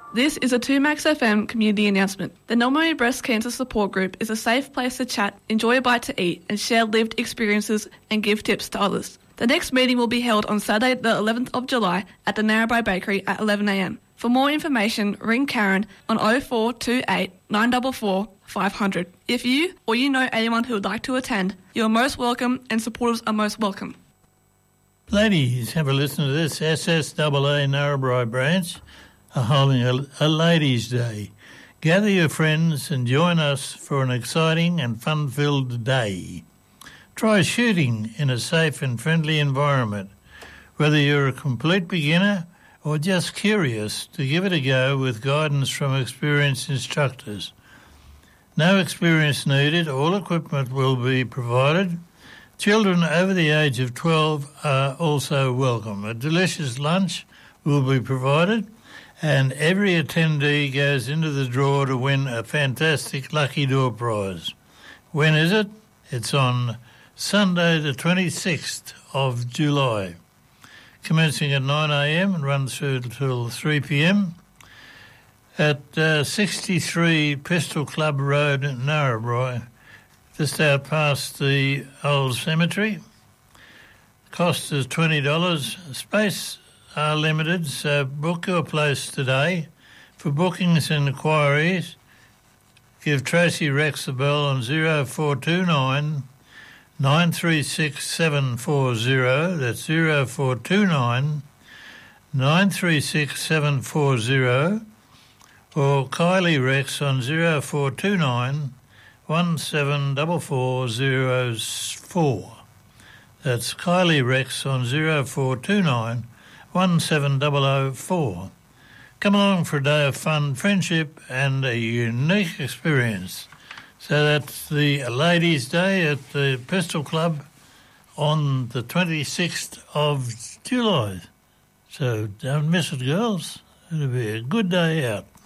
This is a 2Max FM community announcement. The Nominee Breast Cancer Support Group is a safe place to chat, enjoy a bite to eat, and share lived experiences and give tips to others. The next meeting will be held on Saturday the 11th of July at the Narrabri Bakery at 11am. For more information, ring Karen on 0428 944 500. If you or you know anyone who would like to attend, you are most welcome and supporters are most welcome. Ladies, have a listen to this. SSAA Narrabri branch are holding a Ladies' Day. Gather your friends and join us for an exciting and fun-filled day. Try shooting in a safe and friendly environment. Whether you're a complete beginner or just curious, to give it a go with guidance from experienced instructors. No experience needed, all equipment will be provided. Children over the age of 12 are also welcome. A delicious lunch will be provided, and every attendee goes into the draw to win a fantastic lucky door prize. When is it? It's on Sunday the 26th of July, commencing at 9am and runs through till 3pm at 63 Pistol Club Road, Narrabri, just out past the old cemetery. Cost is $20. Space are limited, so book your place today. For bookings and inquiries, give Tracy Rex a bell on 0429 936 740. That's 0429 936 740, or Kylie Rex on 0429 174404. That's Kylie Rex on 0429 17004. Come along for a day of fun, friendship and a unique experience. So that's the Ladies' Day at the Pistol Club on the 26th of July. So don't miss it, girls. It'll be a good day out.